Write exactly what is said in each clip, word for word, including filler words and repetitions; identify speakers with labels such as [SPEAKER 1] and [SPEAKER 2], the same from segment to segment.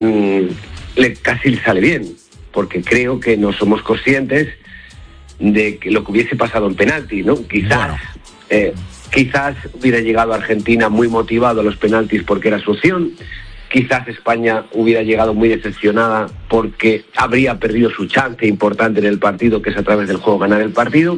[SPEAKER 1] mmm, le, casi le sale bien, porque creo que no somos conscientes de que lo que hubiese pasado en penalti, ¿no? Quizás, bueno. eh, quizás hubiera llegado a Argentina muy motivado a los penaltis porque era su opción. Quizás España hubiera llegado muy decepcionada porque habría perdido su chance importante en el partido, que es a través del juego ganar el partido.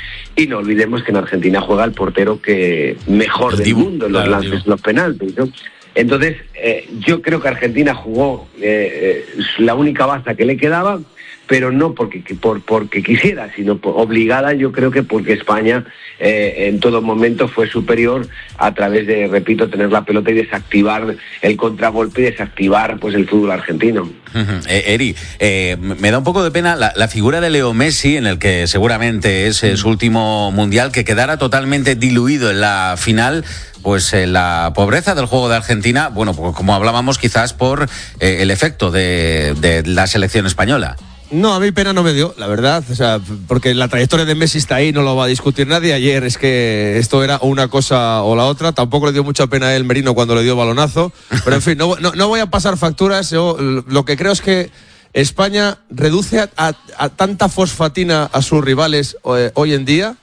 [SPEAKER 1] Y no olvidemos que en Argentina juega el portero que mejor el del divo, mundo en los claro, lances, los penaltis, ¿no? Entonces, eh, yo creo que Argentina jugó eh, eh, la única baza que le quedaba, pero no porque, por, porque quisiera, sino por, obligada, yo creo que porque España eh, en todo momento fue superior a través de, repito, tener la pelota y desactivar el contragolpe y desactivar pues el fútbol argentino.
[SPEAKER 2] Uh-huh. Eh, Eri, eh, me da un poco de pena la, la figura de Leo Messi, en el que seguramente es eh, su último mundial, que quedara totalmente diluido en la final. Pues eh, la pobreza del juego de Argentina, bueno, pues, como hablábamos, quizás por eh, el efecto de, de la selección española.
[SPEAKER 3] No, a mí pena no me dio, la verdad, o sea, porque la trayectoria de Messi está ahí, no lo va a discutir nadie. Ayer es que esto era una cosa o la otra, tampoco le dio mucha pena a él Merino cuando le dio balonazo, pero en fin, no, no, no voy a pasar facturas. Yo lo que creo es que España reduce a, a, a tanta fosfatina a sus rivales eh, hoy en día,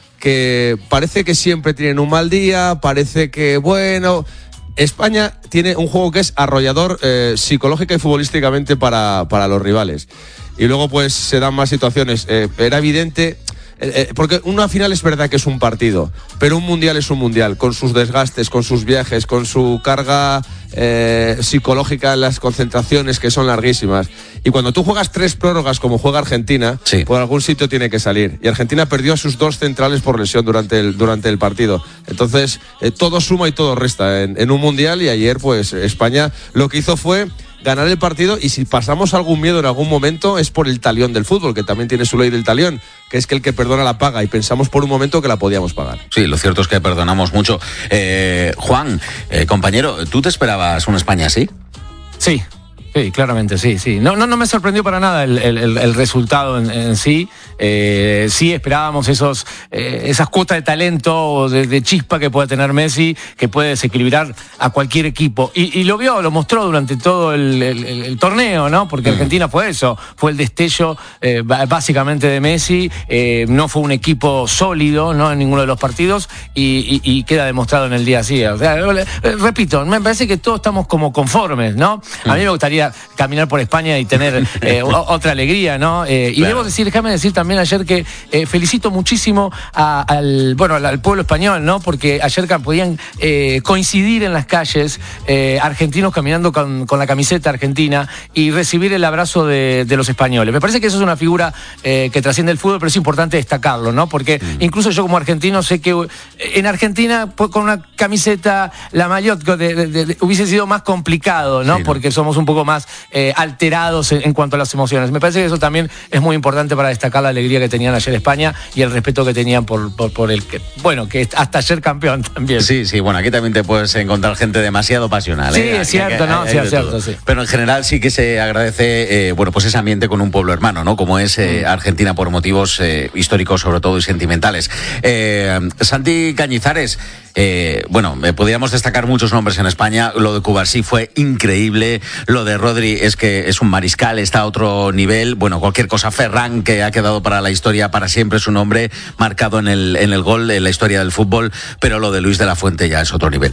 [SPEAKER 3] que parece que siempre tienen un mal día, parece que, bueno, España tiene un juego que es arrollador eh, psicológica y futbolísticamente para, para los rivales. Y luego pues se dan más situaciones. Eh, era evidente, eh, eh, porque una final es verdad que es un partido, pero un mundial es un mundial, con sus desgastes, con sus viajes, con su carga eh, psicológica en las concentraciones que son larguísimas. Y cuando tú juegas tres prórrogas como juega Argentina, sí, por algún sitio tiene que salir. Y Argentina perdió a sus dos centrales por lesión durante el, durante el partido. Entonces, eh, todo suma y todo resta en, en un mundial, y ayer pues España lo que hizo fue ganar el partido, y si pasamos algún miedo en algún momento es por el talión del fútbol, que también tiene su ley del talión, que es que el que perdona la paga, y pensamos por un momento que la podíamos pagar.
[SPEAKER 2] Sí, lo cierto es que perdonamos mucho. Eh, Juan, eh, compañero, ¿tú te esperabas una España así?
[SPEAKER 4] Sí. Sí, claramente, sí, sí. No, no, no me sorprendió para nada el, el, el resultado en, en sí. Eh, sí esperábamos esos, eh, esas cuotas de talento, de, de chispa que puede tener Messi, que puede desequilibrar a cualquier equipo. Y, y lo vio, lo mostró durante todo el, el, el torneo, ¿no? Porque Argentina fue eso, fue el destello eh, básicamente de Messi. Eh, no fue un equipo sólido, ¿no? En ninguno de los partidos, y, y, y queda demostrado en el día a día. O sea, repito, me parece que todos estamos como conformes, ¿no? A mí me gustaría caminar por España y tener eh, otra alegría, ¿no? Eh, y claro. Debo decir, déjame decir también ayer que eh, felicito muchísimo a, al, bueno, al, al pueblo español, ¿no? Porque ayer podían eh, coincidir en las calles eh, argentinos caminando con, con la camiseta argentina y recibir el abrazo de, de los españoles. Me parece que eso es una figura eh, que trasciende el fútbol, pero es importante destacarlo, ¿no? Porque mm. incluso yo como argentino sé que en Argentina con una camiseta, la maillot, de, de, de, hubiese sido más complicado, ¿no? Sí, ¿no? Porque somos un poco más Eh, alterados en, en cuanto a las emociones. Me parece que eso también es muy importante para destacar la alegría que tenían ayer España y el respeto que tenían por, por, por el que, bueno, que hasta ayer campeón también.
[SPEAKER 2] Sí, sí, bueno, aquí también te puedes encontrar gente demasiado pasional.
[SPEAKER 4] Sí,
[SPEAKER 2] ¿eh?
[SPEAKER 4] es cierto,
[SPEAKER 2] aquí,
[SPEAKER 4] ¿no?
[SPEAKER 2] hay,
[SPEAKER 4] Sí,
[SPEAKER 2] hay
[SPEAKER 4] es cierto, sí.
[SPEAKER 2] Pero en general sí que se agradece, eh, bueno, pues ese ambiente con un pueblo hermano, ¿no? Como es eh, mm. Argentina, por motivos eh, históricos sobre todo y sentimentales. Eh, Santi Cañizares, Eh, bueno, eh, podríamos destacar muchos nombres en España. Lo de Cubarsí fue increíble. Lo de Rodri es que es un mariscal, está a otro nivel. Bueno, cualquier cosa. Ferran, que ha quedado para la historia para siempre, su nombre marcado en el, en el gol, en la historia del fútbol. Pero lo de Luis de la Fuente ya es otro nivel.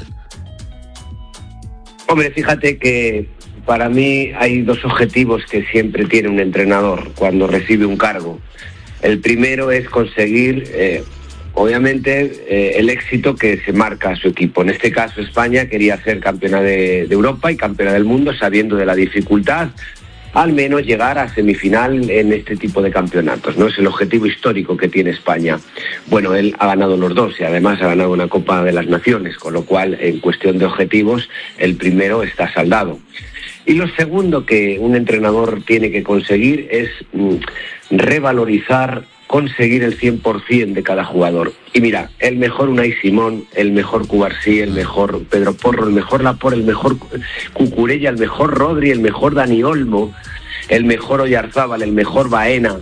[SPEAKER 1] Hombre, fíjate que para mí hay dos objetivos que siempre tiene un entrenador cuando recibe un cargo. El primero es conseguir... Eh, Obviamente eh, el éxito que se marca a su equipo. En este caso España quería ser campeona de, de Europa y campeona del mundo, sabiendo de la dificultad, al menos llegar a semifinal en este tipo de campeonatos, ¿no? Es el objetivo histórico que tiene España. Bueno, él ha ganado los dos y además ha ganado una Copa de las Naciones, con lo cual en cuestión de objetivos el primero está saldado. Y lo segundo que un entrenador tiene que conseguir es mm, revalorizar, conseguir el cien por ciento de cada jugador. Y mira, el mejor Unai Simón, el mejor Cubarsí, el mejor Pedro Porro, el mejor Laporte, el mejor Cucurella, el mejor Rodri, el mejor Dani Olmo, el mejor Oyarzábal, el mejor Baena,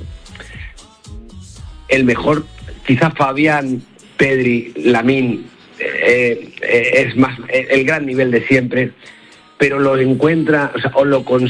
[SPEAKER 1] el mejor quizá Fabián, Pedri, Lamine, eh, eh, es más, eh, el gran nivel de siempre. pero lo encuentra, o sea, o lo consigue